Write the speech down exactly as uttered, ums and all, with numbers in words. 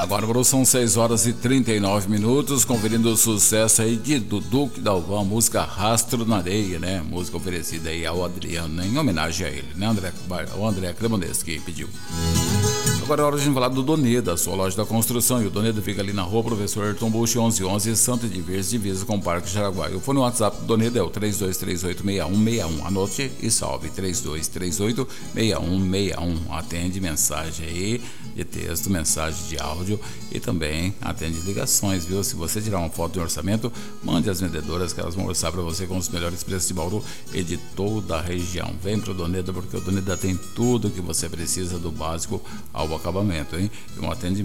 Bárbaro, são seis horas e trinta e nove minutos, conferindo o sucesso aí de Dudu Dalvan, música Rastro na Areia, né? Música oferecida aí ao Adriano, né? Em homenagem a ele, né? André, o André Cremonese que pediu. Agora é hora de a gente falar do Doneda, sua loja da construção. E o Doneda fica ali na rua Professor Ayrton Bush, onze onze, Santa de Verde, divisa com o Parque Jaraguá. O fone WhatsApp do Doneda é o três dois três oito, seis um seis um. Anote e salve, três dois três oito, seis um seis um. Atende mensagem aí de texto, mensagem de áudio e também atende ligações, viu? Se você tirar uma foto de orçamento, mande às vendedoras que elas vão orçar para você com os melhores preços de Bauru e de toda a região. Vem pro Doneda, porque o Doneda tem tudo que você precisa, do básico ao acabamento, hein? E um atendimento